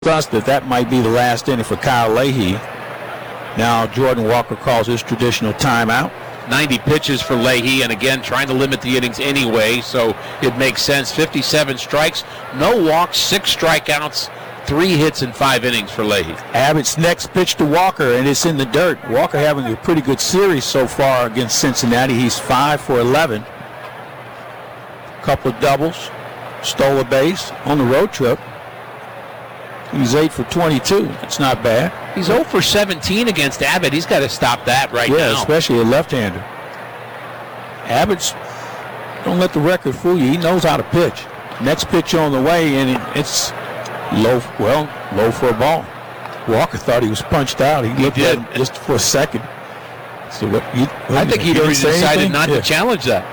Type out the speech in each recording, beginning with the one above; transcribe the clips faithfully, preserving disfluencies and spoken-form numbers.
us that that might be the last inning for Kyle Leahy. Now Jordan Walker calls his traditional timeout. ninety pitches for Leahy, and again, trying to limit the innings anyway, so it makes sense. fifty-seven strikes, no walks, six strikeouts, three hits in five innings for Leahy. Abbott's next pitch to Walker, and it's in the dirt. Walker having a pretty good series so far against Cincinnati. He's five for eleven. Couple of doubles, stole a base on the road trip. He's eight for twenty-two. That's not bad. He's zero for seventeen against Abbott. He's got to stop that right yeah, now. Yeah, especially a left-hander. Abbott's, don't let the record fool you. He knows how to pitch. Next pitch on the way, and it's low, well, low for a ball. Walker thought he was punched out. He, he looked did. at him just for a second. So what, he, I think he'd already decided anything? not yeah. to challenge that.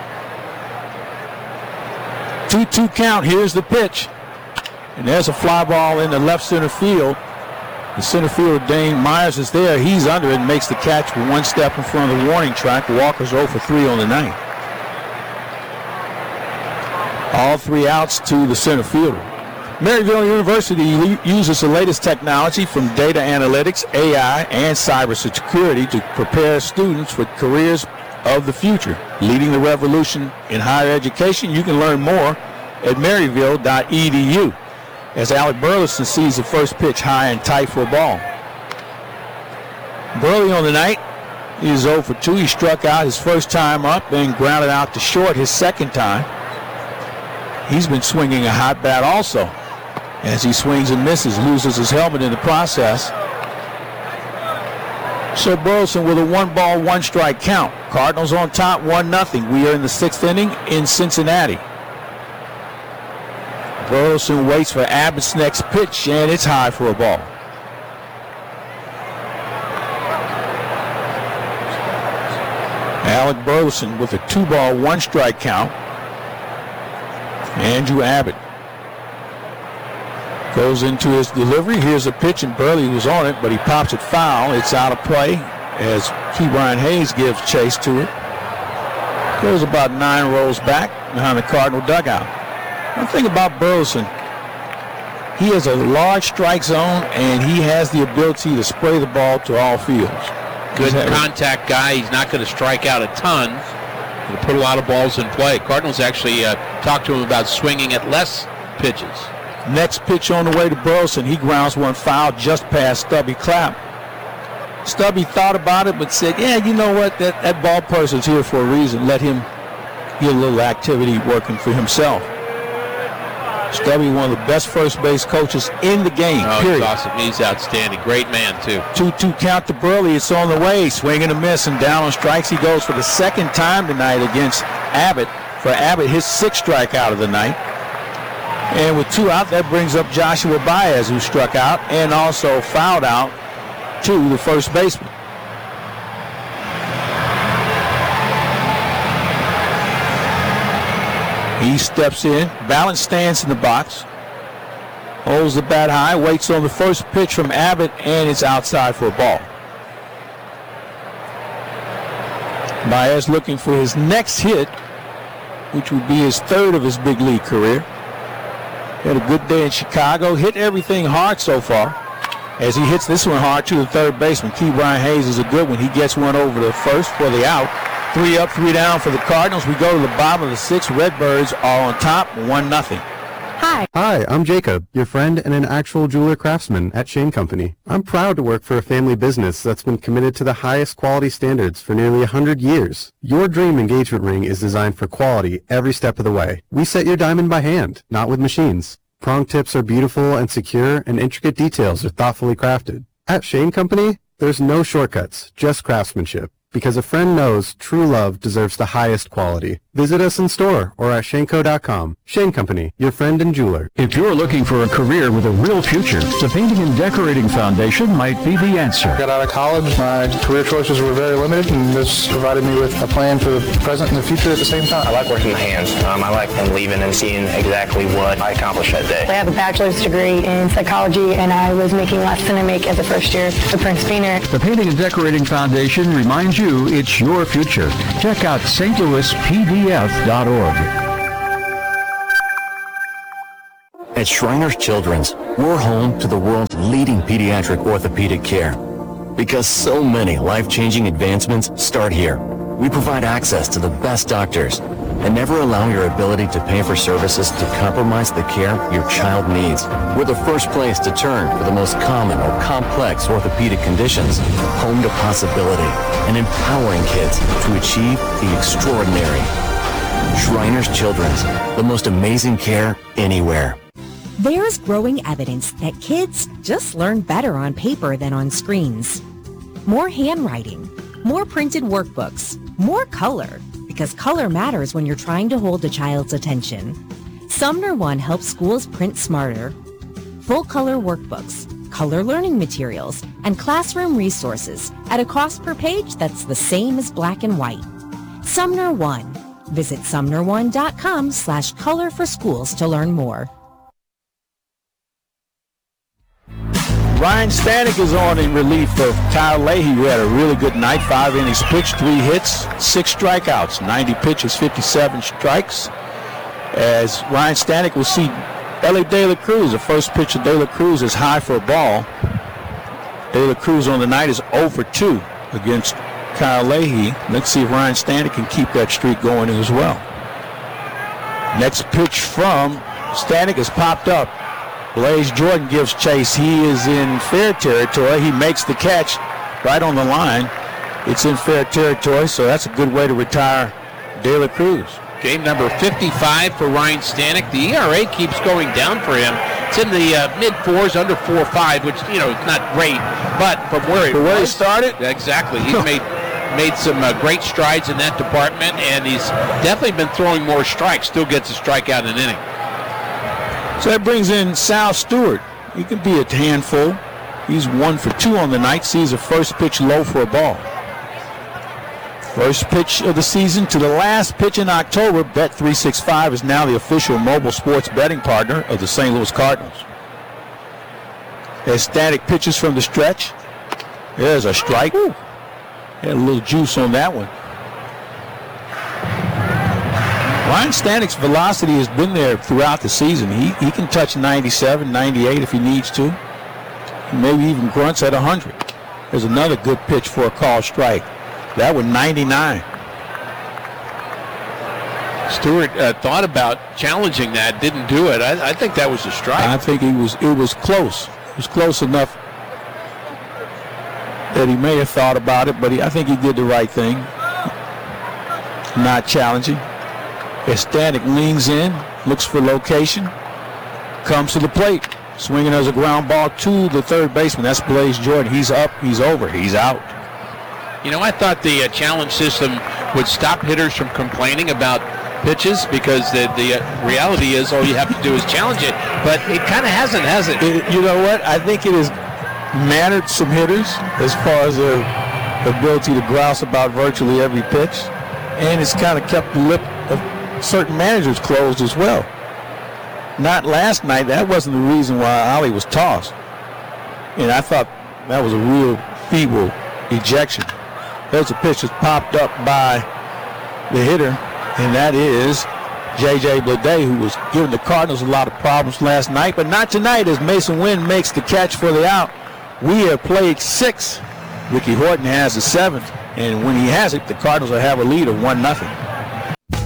two two count. Here's the pitch. And there's a fly ball in the left center field. The center fielder, Dane Myers, is there. He's under it and makes the catch one step in front of the warning track. Walker's zero for three on the night. All three outs to the center fielder. Maryville University uses the latest technology from data analytics, A I, and cybersecurity to prepare students for careers of the future. Leading the revolution in higher education. You can learn more at maryville dot e d u. As Alec Burleson sees the first pitch high and tight for a ball. Burley on the night, he is zero for two. He struck out his first time up and grounded out to short his second time. He's been swinging a hot bat also. As he swings and misses, loses his helmet in the process. So Burleson with a one ball, one strike count. Cardinals on top, one nothing. We are in the sixth inning in Cincinnati. Burleson waits for Abbott's next pitch, and it's high for a ball. Alec Burleson with a two-ball, one-strike count. Andrew Abbott goes into his delivery. Here's a pitch, and Burley was on it, but he pops it foul. It's out of play as Ke'Bryan Hayes gives chase to it. Goes about nine rows back behind the Cardinal dugout. One thing about Burleson, he has a large strike zone, and he has the ability to spray the ball to all fields. Good contact guy. He's not going to strike out a ton. He'll put a lot of balls in play. Cardinals actually uh, talked to him about swinging at less pitches. Next pitch on the way to Burleson. He grounds one foul just past Stubby Clapp. Stubby thought about it but said, yeah, you know what, that, that ball person's here for a reason. Let him get a little activity working for himself. Stubby, one of the best first base coaches in the game, oh, period. He's awesome. He's outstanding. Great man, too. two two count to Burley. It's on the way. Swing and a miss, and down on strikes he goes for the second time tonight against Abbott. For Abbott, his sixth strikeout of the night. And with two out, that brings up Joshua Baez, who struck out and also fouled out to the first baseman. He steps in, balance stance in the box, holds the bat high, waits on the first pitch from Abbott, and it's outside for a ball. Baez looking for his next hit, which would be his third of his big league career. Had a good day in Chicago, hit everything hard so far. As he hits this one hard to the third baseman. Ke'Bryan Hayes is a good one. He gets one over the first for the out. Three up, three down for the Cardinals. We go to the bottom of the sixth. Redbirds are on top, one nothing. Hi. Hi, I'm Jacob, your friend and an actual jeweler craftsman at Shane Company. I'm proud to work for a family business that's been committed to the highest quality standards for nearly one hundred years. Your dream engagement ring is designed for quality every step of the way. We set your diamond by hand, not with machines. Prong tips are beautiful and secure, and intricate details are thoughtfully crafted. At Shane Company, there's no shortcuts, just craftsmanship. Because a friend knows true love deserves the highest quality. Visit us in store or at Shaneco dot com. Shane Company, your friend and jeweler. If you're looking for a career with a real future, the Painting and Decorating Foundation might be the answer. Got out of college, my career choices were very limited, and this provided me with a plan for the present and the future at the same time. I like working with hands. Um, I like them leaving and seeing exactly what I accomplished that day. I have a bachelor's degree in psychology, and I was making less than I make as a first year at Prince Painter. The Painting and Decorating Foundation reminds you it's your future. Check out S Louis P D F dot org. At Shriners Children's, we're home to the world's leading pediatric orthopedic care. Because so many life-changing advancements start here. We provide access to the best doctors and never allow your ability to pay for services to compromise the care your child needs. We're the first place to turn for the most common or complex orthopedic conditions, home to possibility, and empowering kids to achieve the extraordinary. Shriners Children's, the most amazing care anywhere. There's growing evidence that kids just learn better on paper than on screens. More handwriting, more printed workbooks, more color, because color matters when you're trying to hold a child's attention. Sumner One helps schools print smarter. Full color workbooks, color learning materials, and classroom resources at a cost per page that's the same as black and white. Sumner One. Visit sumner one dot com slash color for schools to learn more. Ryan Stanek is on in relief of Kyle Leahy, who had a really good night. Five innings pitched, three hits, six strikeouts, ninety pitches, fifty-seven strikes. As Ryan Stanek will see Elly De La Cruz, the first pitch of De La Cruz is high for a ball. De La Cruz on the night is oh for two against Kyle Leahy. Let's see if Ryan Stanek can keep that streak going as well. Next pitch from Stanek has popped up. Blaze Jordan gives chase. He is in fair territory. He makes the catch right on the line. It's in fair territory, so that's a good way to retire De La Cruz. Game number fifty-five for Ryan Stanek. The E R A keeps going down for him. It's in the uh, mid-fours, under four five, which, you know, is not great. But from where he, from where he was, started? Exactly. He's made made some uh, great strides in that department, and he's definitely been throwing more strikes. Still gets a strikeout in an inning. So that brings in Sal Stewart. He can be a handful. He's one for two on the night. Sees a first pitch low for a ball. First pitch of the season to the last pitch in October. Bet three sixty-five is now the official mobile sports betting partner of the Saint Louis Cardinals. As Stanek pitches from the stretch. There's a strike. Ooh. Had a little juice on that one. Ryan Stanek's velocity has been there throughout the season. He, he can touch ninety-seven, ninety-eight if he needs to. Maybe even grunts at one hundred. There's another good pitch for a called strike. That one, ninety-nine. Stewart uh, thought about challenging that, didn't do it. I, I think that was a strike. I think it was it was close. It was close enough that he may have thought about it, but he, I think he did the right thing. Not challenging. As Stanek leans in, looks for location, comes to the plate, swinging as a ground ball to the third baseman. That's Blaze Jordan. He's up, he's over, he's out. You know, I thought the uh, challenge system would stop hitters from complaining about pitches, because the, the uh, reality is all you have to do is challenge it. But it kind of hasn't, has it? it? You know what? I think it has mattered some hitters as far as their ability to grouse about virtually every pitch. And it's kind of kept the lip of certain managers closed as well. Not last night. That wasn't the reason why Ollie was tossed. And I thought that was a real feeble ejection. There's a pitch that's popped up by the hitter, and that is J J Bleday, who was giving the Cardinals a lot of problems last night, but not tonight, as Mason Wynn makes the catch for the out. We have played six. Ricky Horton has the seventh, and when he has it, the Cardinals will have a lead of one nothing.